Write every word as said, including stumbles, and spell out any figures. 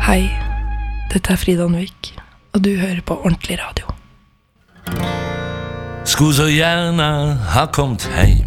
Hei, dette er Frida Anvik, og du hører på Ordentlig Radio. Skulle så gjerne ha kommet hjem,